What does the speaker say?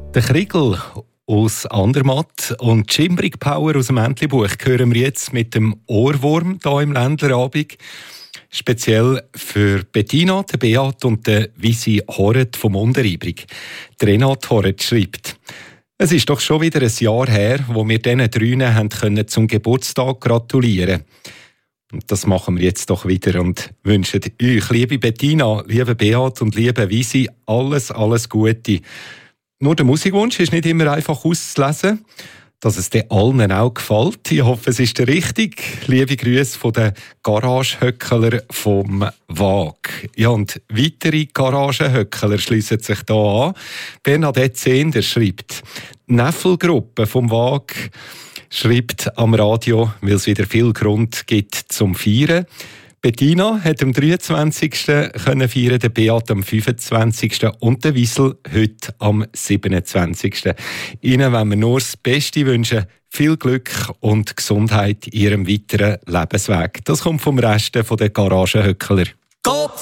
Der Kriegel aus Andermatt und Schimbrig Power aus dem Entlebuch hören wir jetzt mit dem Ohrwurm hier im Ländlerabend. Speziell für Bettina, den Beat und den Visi Horret vom Unteribrig. Renat Horret schreibt: Es ist doch schon wieder ein Jahr her, wo wir diesen drei zum Geburtstag gratulieren konnten. Und das machen wir jetzt doch wieder und wünschen euch, liebe Bettina, liebe Beat und liebe Visi, alles Gute. Nur der Musikwunsch ist nicht immer einfach auszulesen, dass es den allen auch gefällt. Ich hoffe, es ist der richtig. Liebe Grüße von den Garagehöckler vom WAG. Ja, und weitere Garagehöckler schliessen sich hier an. Bernadette Zehnder schreibt: Neffelgruppe vom WAG schreibt am Radio, weil es wieder viel Grund gibt zum Feiern. Bettina hat am 23. feiern, der Beat am 25. und der Wiesel heute am 27. Ihnen wollen wir nur das Beste wünschen. Viel Glück und Gesundheit in Ihrem weiteren Lebensweg. Das kommt vom Rest der Garagenhöckler.